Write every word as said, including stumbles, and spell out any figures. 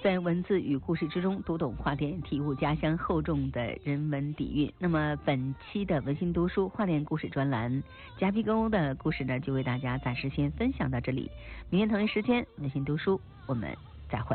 在文字与故事之中读懂华电，体悟家乡厚重的人文底蕴。那么本期的文心读书华电故事专栏，夹皮沟的故事呢，就为大家暂时先分享到这里。明天同一时间，文心读书，我们